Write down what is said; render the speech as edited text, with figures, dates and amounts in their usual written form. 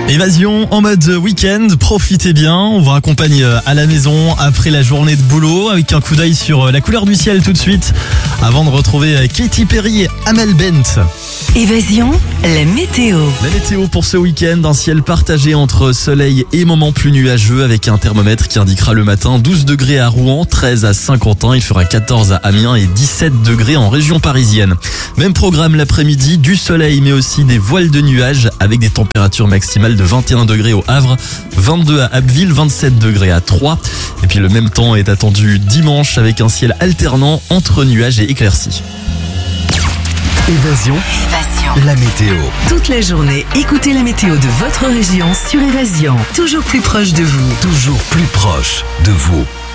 Évasion en mode week-end, profitez bien, on vous raccompagne à la maison après la journée de boulot avec un coup d'œil sur la couleur du ciel tout de suite avant de retrouver Katy Perry et Amel Bent. Évasion, la météo. La météo pour ce week-end, un ciel partagé entre soleil et moments plus nuageux avec un thermomètre qui indiquera le matin 12 degrés à Rouen, 13 à Saint-Quentin, il fera 14 à Amiens et 17 degrés en région parisienne. Même programme l'après-midi, du soleil mais aussi des voiles de nuages avec des températures maximales de 21 degrés au Havre, 22 à Abbeville, 27 degrés à Troyes. Et puis le même temps est attendu dimanche avec un ciel alternant entre nuages et éclaircies. Évasion, la météo. Toute la journée, écoutez la météo de votre région sur Évasion. Toujours plus proche de vous. Toujours plus proche de vous.